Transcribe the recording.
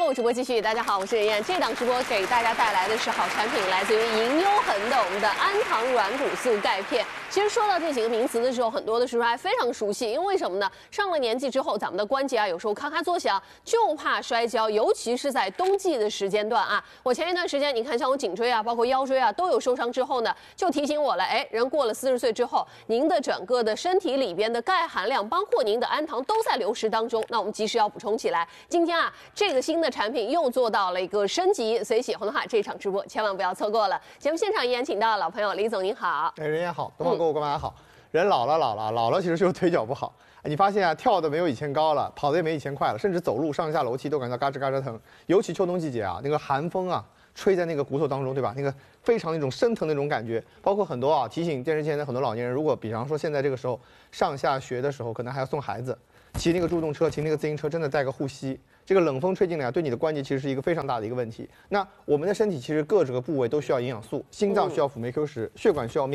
午直播继续，大家好，我是任燕。这档直播给大家带来的是好产品，来自于银优恒的我们的安糖软骨素钙片。其实说到这几个名词的时候，很多的叔叔还非常熟悉，因为什么呢？上了年纪之后，咱们的关节啊，有时候咔咔作响，就怕摔跤，尤其是在冬季的时间段啊。我前一段时间，你看像我颈椎啊，包括腰椎啊，都有受伤之后呢，就提醒我了，人过了40岁之后，您的整个的身体里边的钙含量，包括您的氨糖都在流失当中，那我们及时要补充起来。今天啊，这个新的产品又做到了一个升级，所以喜欢的话，这场直播千万不要错过了。节目现场依然请到老朋友李总，您好。 人也好，东方各位干嘛好？人老了，其实就是腿脚不好。你发现啊，跳的没有以前高了，跑的也没以前快了，甚至走路上下楼梯都感觉到嘎吱嘎吱疼。尤其秋冬季节啊，那个寒风啊，吹在那个骨头当中，对吧？那个非常那种生疼那种感觉。包括很多啊，提醒电视前的很多老年人，如果比方说现在这个时候上下学的时候，可能还要送孩子，骑那个助动车，骑那个自行车，真的带个护膝。这个冷风吹进来啊，对你的关节其实是一个非常大的一个问题。那我们的身体其实各个部位都需要营养素，心脏需要辅酶 Q10，血管需要